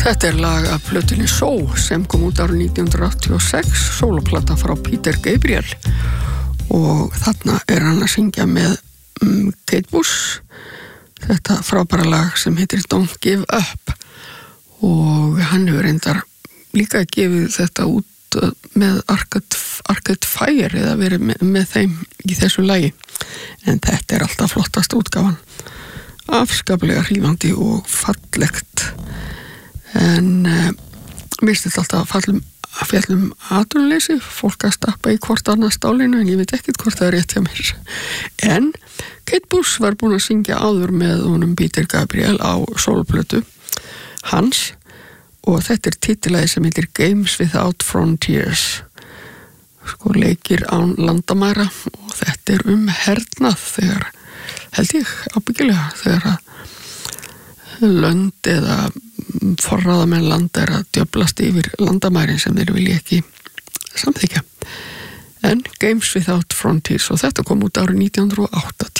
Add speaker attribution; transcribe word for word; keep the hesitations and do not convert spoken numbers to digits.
Speaker 1: Þetta er lag af plötunni Soul sem kom út árið nítján hundruð áttatíu og sex, sóloplata frá Peter Gabriel, og þarna er hann að syngja með um, Kate Bush þetta frábæra lag sem heitir Don't Give Up, og hann hefur reyndar líka gefið þetta út með Arcade, Arcade Fire eða verið með, með þeim í þessu lagi, en þetta er alltaf flottast útgáfan, afskaplega hrífandi og fallegt. En uh, mér finnst þetta alltaf að fallum að fjallum atvinnuleysi, fólk að stappa í hvort annað stálinu, en ég veit ekkert hvort það er rétt hjá mér. En Kate Bush var búin að syngja áður með honum Peter Gabriel á soloplötu hans, og þetta er titilagið sem heitir Games Without Frontiers, sko leikir án landamæra, og þetta er um hernað þegar, held ég ábyggilega, þegar að lönd eða forráðamenn landa er að djöflast yfir landamærin sem þeir vilja ekki samþykja. En Games Without Frontiers, og þetta kom út árið nítján hundruð áttatíu.